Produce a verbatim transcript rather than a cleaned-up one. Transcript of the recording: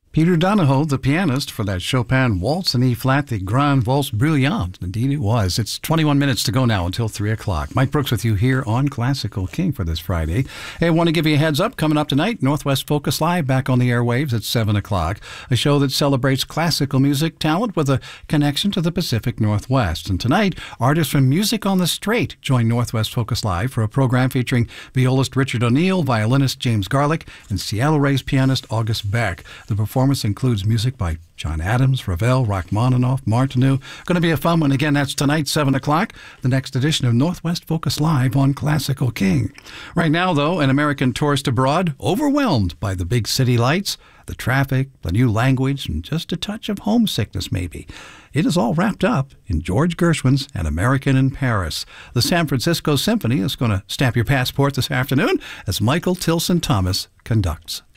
Peter Donahoe, the pianist, for that Chopin waltz in E-flat, the Grande Valse Bruyante. Indeed it was. It's twenty-one minutes to go now until three o'clock. Mike Brooks with you here on Classical King for this Friday. Hey, I want to give you a heads up. Coming up tonight, Northwest Focus Live back on the airwaves at seven o'clock. A show that celebrates classical music talent with a connection to the Pacific Northwest. And tonight, artists from Music on the Strait join Northwest Focus Live for a program featuring violist Richard O'Neill, violinist James Garlick, and Seattle Rays pianist August Beck. The performance includes music by John Adams, Ravel, Rachmaninoff, Martineau. Going to be a fun one. Again, that's tonight, seven o'clock, the next edition of Northwest Focus Live on Classical King. Right now, though, an American tourist abroad, overwhelmed by the big city lights, the traffic, the new language, and just a touch of homesickness, maybe. It is all wrapped up in George Gershwin's An American in Paris. The San Francisco Symphony is going to stamp your passport this afternoon as Michael Tilson Thomas conducts.